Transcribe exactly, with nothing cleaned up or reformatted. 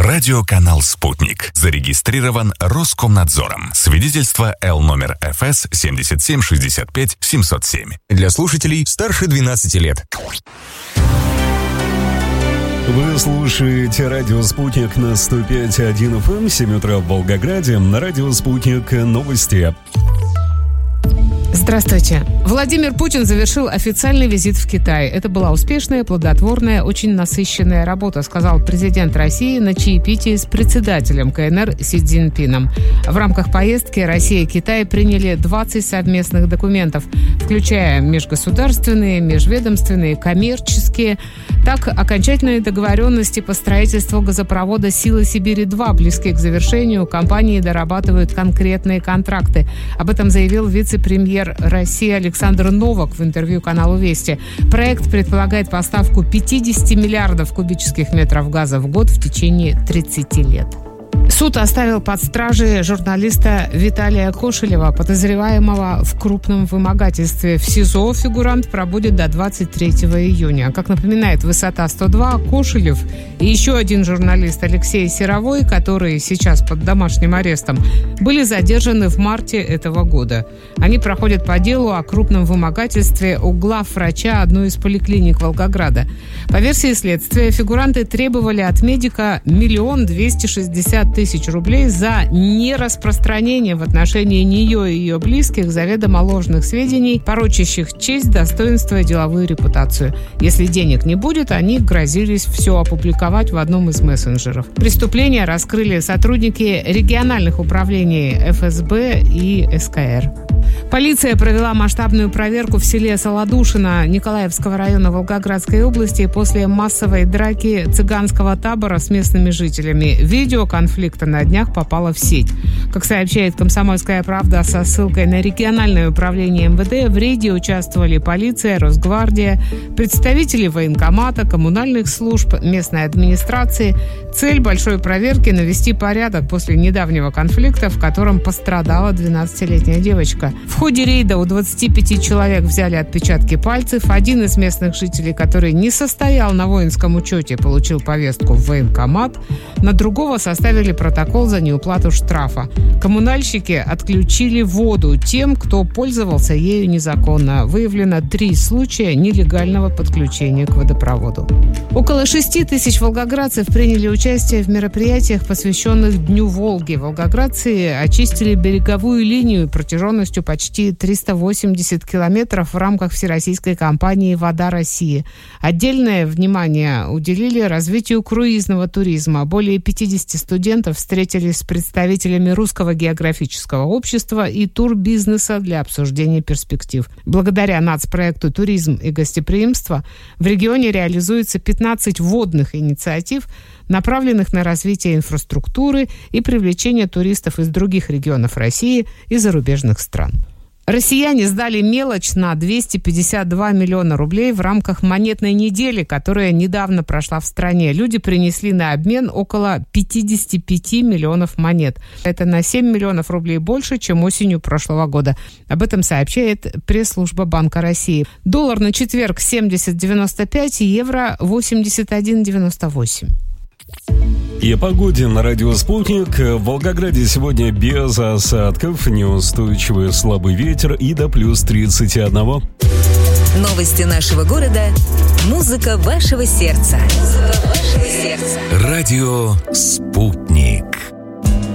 Радиоканал «Спутник». Зарегистрирован Роскомнадзором. Свидетельство Л номер эф эс семьдесят семь шестьдесят пять семьсот семь. Для слушателей старше двенадцати лет. Вы слушаете радио «Спутник» на сто пять и один эф эм, семь утра в Волгограде. На радио «Спутник» новости. Здравствуйте. Владимир Путин завершил официальный визит в Китай. Это была успешная, плодотворная, очень насыщенная работа, сказал президент России на чаепитии с председателем ка эн эр Си Цзиньпином. В рамках поездки Россия и Китай приняли двадцать совместных документов, включая межгосударственные, межведомственные, коммерческие. Так, окончательные договоренности по строительству газопровода «Сила Сибири-два» близки к завершению. Компании дорабатывают конкретные контракты. Об этом заявил вице-премьер России Александр Новак в интервью каналу «Вести». Проект предполагает поставку пятьдесят миллиардов кубических метров газа в год в течение тридцати лет. Суд оставил под стражей журналиста Виталия Кошелева, подозреваемого в крупном вымогательстве. В СИЗО фигурант пробудет до двадцать третьего июня. Как напоминает «Высота сто два», Кошелев и еще один журналист Алексей Серовой, которые сейчас под домашним арестом, были задержаны в марте этого года. Они проходят по делу о крупном вымогательстве у главврача одной из поликлиник Волгограда. По версии следствия, фигуранты требовали от медика миллион двести шестьдесят тысяч рублей за нераспространение в отношении нее и ее близких заведомо ложных сведений, порочащих честь, достоинство и деловую репутацию. Если денег не будет, они грозились все опубликовать в одном из мессенджеров. Преступление раскрыли сотрудники региональных управлений эф эс бэ и эс ка эр. Полиция провела масштабную проверку в селе Солодушино Николаевского района Волгоградской области после массовой драки цыганского табора с местными жителями. Видео конфликта на днях попало в сеть. Как сообщает «Комсомольская правда» со ссылкой на региональное управление эм вэ дэ, в рейде участвовали полиция, Росгвардия, представители военкомата, коммунальных служб, местной администрации. Цель большой проверки – навести порядок после недавнего конфликта, в котором пострадала двенадцатилетняя девочка. В ходе рейда у двадцати пяти человек взяли отпечатки пальцев. Один из местных жителей, который не состоял на воинском учете, получил повестку в военкомат. На другого составили протокол за неуплату штрафа. Коммунальщики отключили воду тем, кто пользовался ею незаконно. Выявлено три случая нелегального подключения к водопроводу. Около шести тысяч волгоградцев приняли участие в мероприятиях, посвященных Дню Волги. Волгоградцы очистили береговую линию протяженностью почти триста восемьдесят километров в рамках всероссийской кампании «Вода России». Отдельное внимание уделили развитию круизного туризма. Более пятидесяти студентов встретились с представителями Русского географического общества и турбизнеса для обсуждения перспектив. Благодаря нацпроекту «Туризм и гостеприимство» в регионе реализуется пятнадцать водных инициатив, направленных на развитие инфраструктуры и привлечение туристов из других регионов России и зарубежных стран. Россияне сдали мелочь на двести пятьдесят два миллиона рублей в рамках монетной недели, которая недавно прошла в стране. Люди принесли на обмен около пятьдесят пять миллионов монет. Это на семь миллионов рублей больше, чем осенью прошлого года. Об этом сообщает пресс-служба Банка России. Доллар на четверг семьдесят девяносто пять, евро восемьдесят один девяносто восемь. И о погоде на радио «Спутник». В Волгограде сегодня без осадков, неустойчивый слабый ветер и до плюс тридцать один. Новости нашего города. Музыка вашего сердца. Музыка вашего сердца. Радио «Спутник».